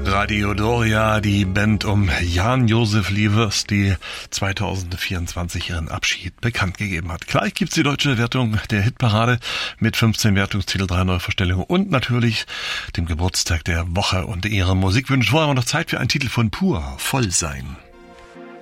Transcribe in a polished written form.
Radio Doria, die Band um Jan-Josef Lievers, die 2024 ihren Abschied bekannt gegeben hat. Gleich gibt's die deutsche Wertung der Hitparade mit 15 Wertungstitel, 3 Neuverstellungen und natürlich dem Geburtstag der Woche und ihren Musikwünschen. Vorher haben wir noch Zeit für einen Titel von Pur, Voll sein.